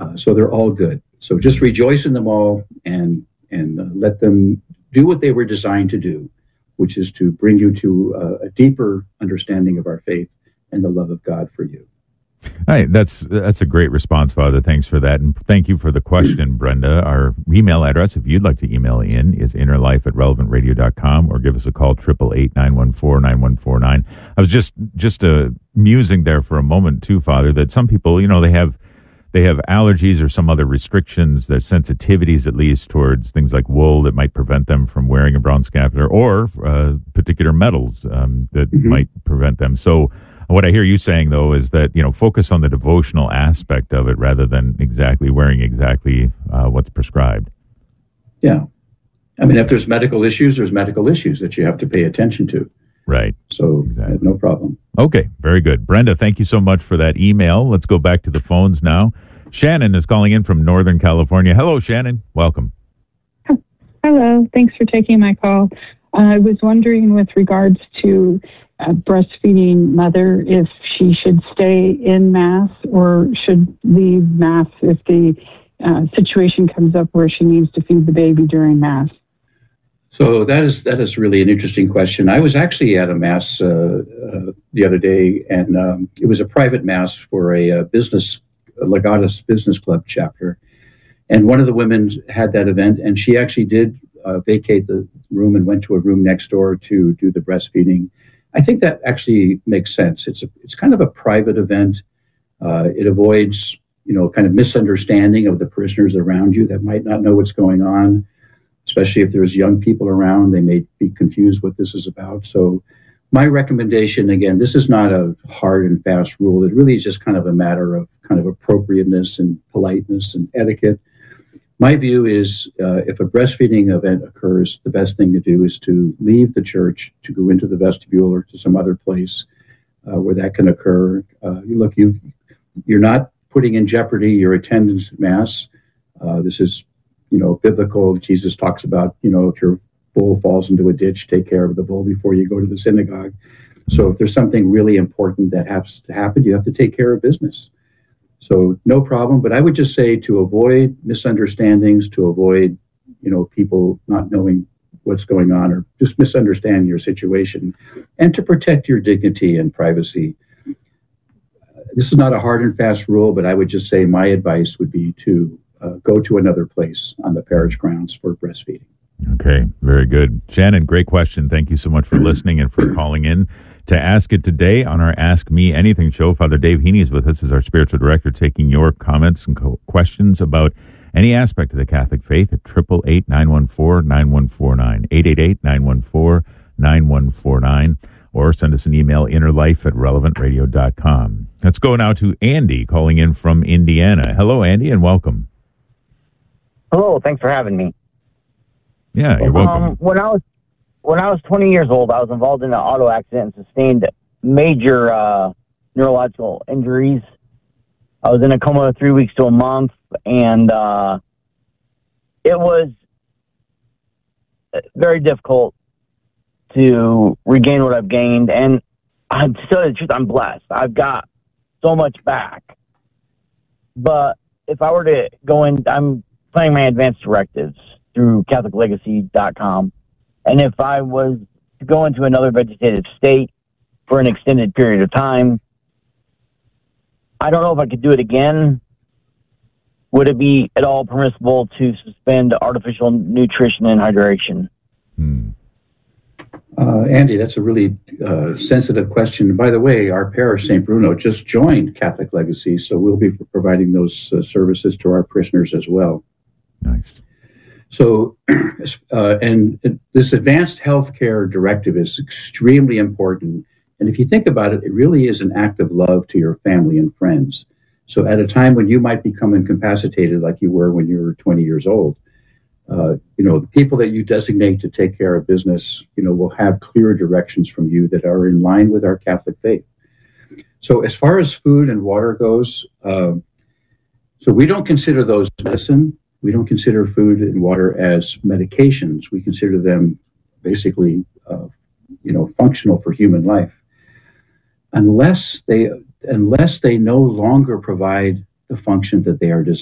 So they're all good. So just rejoice in them all and let them do what they were designed to do, which is to bring you to a deeper understanding of our faith and the love of God for you. Hi, that's a great response, Father. Thanks for that. And thank you for the question, Brenda. Our email address, if you'd like to email in, is innerlife@relevantradio.com, or give us a call, 888-914-9149. I was just musing there for a moment, too, Father, that some people, they have allergies or some other restrictions, their sensitivities at least towards things like wool that might prevent them from wearing a brown scapular, or particular metals that might prevent them. So what I hear you saying, though, is that, focus on the devotional aspect of it rather than wearing what's prescribed. Yeah. I mean, if there's medical issues that you have to pay attention to. Right. So no problem. Okay, very good. Brenda, thank you so much for that email. Let's go back to the phones now. Shannon is calling in from Northern California. Hello, Shannon. Welcome. Hello. Thanks for taking my call. I was wondering with regards to a breastfeeding mother, if she should stay in Mass or should leave Mass if the situation comes up where she needs to feed the baby during Mass. So that is really an interesting question. I was actually at a Mass the other day, and it was a private Mass for a Legatus Business Club chapter. And one of the women had that event, and she actually did vacate the room and went to a room next door to do the breastfeeding. I think that actually makes sense. It's kind of a private event. It avoids, kind of misunderstanding of the parishioners around you that might not know what's going on, especially if there's young people around. They may be confused what this is about. So my recommendation, again, this is not a hard and fast rule. It really is just kind of a matter of kind of appropriateness and politeness and etiquette. My view is if a breastfeeding event occurs, the best thing to do is to leave the church, to go into the vestibule or to some other place where that can occur. You're not putting in jeopardy your attendance at Mass. This is, biblical. Jesus talks about, if your bull falls into a ditch, take care of the bull before you go to the synagogue. So if there's something really important that has to happen, you have to take care of business. So no problem, but I would just say to avoid misunderstandings, to avoid, people not knowing what's going on or just misunderstand your situation, and to protect your dignity and privacy. This is not a hard and fast rule, but I would just say my advice would be to go to another place on the parish grounds for breastfeeding. Okay, very good. Shannon, great question. Thank you so much for listening and for calling in to ask it today on our Ask Me Anything show. Father Dave Heaney is with us as our spiritual director, taking your comments and questions about any aspect of the Catholic faith at 888-914-9149, 888-914-9149, or send us an email, innerlife@relevantradio.com. Let's go now to Andy calling in from Indiana. Hello, Andy, and welcome. Hello, thanks for having me. Yeah, you're welcome. When I was 20 years old, I was involved in an auto accident and sustained major neurological injuries. I was in a coma 3 weeks to a month, and it was very difficult to regain what I've gained. And to tell you the truth, I'm blessed. I've got so much back. But if I were to go in, I'm planning my advanced directives through CatholicLegacy.com. And if I was to go into another vegetative state for an extended period of time, I don't know if I could do it again. Would it be at all permissible to suspend artificial nutrition and hydration? Andy, that's a really sensitive question. By the way, our parish, St. Bruno, just joined Catholic Legacy, so we'll be providing those services to our parishioners as well. Nice. So, and this advanced healthcare directive is extremely important. And if you think about it, it really is an act of love to your family and friends. So at a time when you might become incapacitated like you were when you were 20 years old, the people that you designate to take care of business, will have clear directions from you that are in line with our Catholic faith. So as far as food and water goes, so we don't consider those medicine. We don't consider food and water as medications. We consider them basically, functional for human life, unless they no longer provide the function that they are designed.